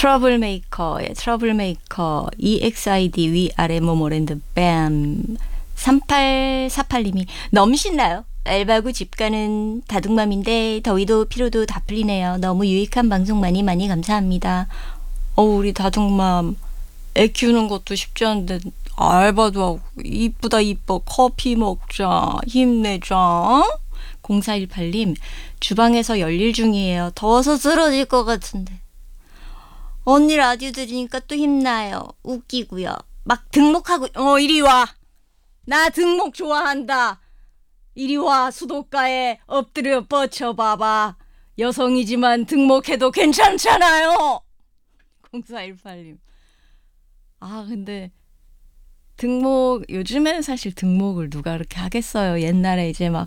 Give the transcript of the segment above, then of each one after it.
트러블메이커의 트러블메이커 EXID 위아래 모모랜드 뱀 3848님이 너무 신나요. 알바고 집 가는 다둥맘인데 더위도 피로도 다 풀리네요. 너무 유익한 방송 많이 감사합니다. 우리 다둥맘 애 키우는 것도 쉽지 않은데 알바도 하고 이쁘다 이뻐 커피 먹자 힘내자. 0418님 주방에서 열일 중이에요. 더워서 쓰러질 것 같은데 언니 라디오 들으니까 또 힘나요. 웃기고요. 막 등목하고 이리 와. 나 등목 좋아한다. 이리 와 수도가에 엎드려 뻗쳐봐봐. 여성이지만 등목해도 괜찮잖아요. 0418님 근데 등목 요즘에는 사실 등목을 누가 그렇게 하겠어요. 옛날에 이제 막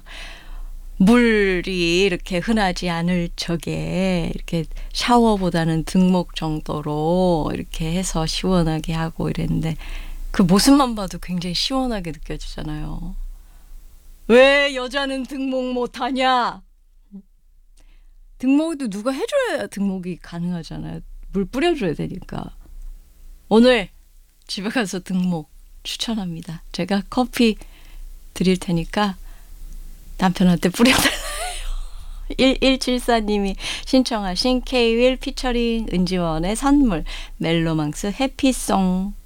물이 이렇게 흔하지 않을 적에 이렇게 샤워보다는 등목 정도로 이렇게 해서 시원하게 하고 이랬는데 그 모습만 봐도 굉장히 시원하게 느껴지잖아요. 왜 여자는 등목 못하냐? 등목도 누가 해줘야 등목이 가능하잖아요. 물 뿌려줘야 되니까. 오늘 집에 가서 등목 추천합니다. 제가 커피 드릴 테니까 남편한테 뿌려달라요. 1174님이 신청하신 K-윌 피처링 은지원의 선물 멜로망스 해피송.